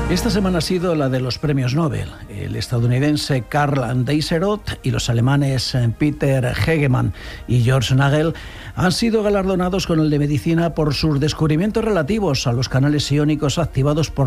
Esta semana ha sido la de los premios Nobel. El estadounidense Karl Deisserot y los alemanes Peter Hegemann y George Nagel han sido galardonados con el de medicina por sus descubrimientos relativos a los canales iónicos activados por